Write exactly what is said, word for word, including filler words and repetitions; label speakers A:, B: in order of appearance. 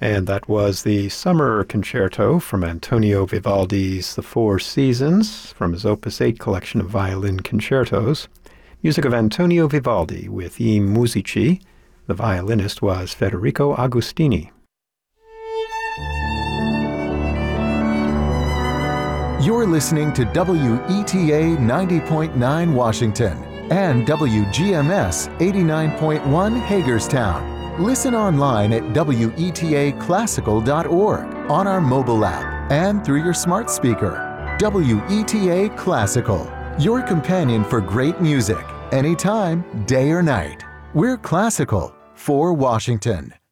A: And that was the Summer Concerto from Antonio Vivaldi's The Four Seasons from his Opus eight collection of violin concertos. Music of Antonio Vivaldi with I Musici. The violinist was Federico Agostini.
B: You're listening to W E T A ninety point nine Washington and W G M S eighty-nine point one Hagerstown. Listen online at W E T A classical dot org, on our mobile app, and through your smart speaker. W E T A Classical, your companion for great music, anytime, day or night. We're classical for Washington.